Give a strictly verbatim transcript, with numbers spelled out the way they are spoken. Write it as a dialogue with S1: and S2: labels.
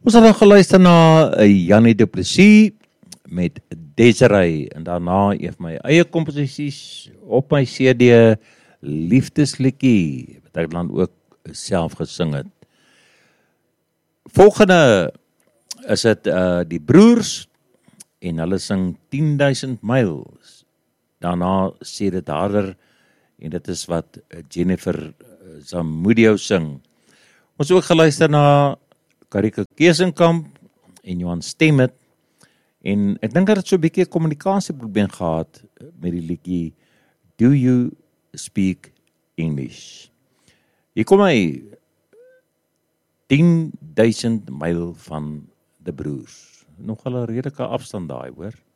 S1: Ons het dan geluister na Jannie Du Plessis met Desiree en daarna een van my eie komposisies op my C D Liefdesliedjie wat ek dan ook self gesing het. Volgende is dit uh, die Broers en hulle sing tien duisend miles. Daarna sê dit harder en dit is wat Jennifer Zamudio sing. Ons het ook geluister na Karika Keesenkamp en Johan Stemmet en ek dink dat het so 'n bietjie kommunikasieprobleem gehad met die liedjie Do You Speak English? Hier kom hy tien duisend myl van die Broers. Nog 'n redelike afstand daai, hoor.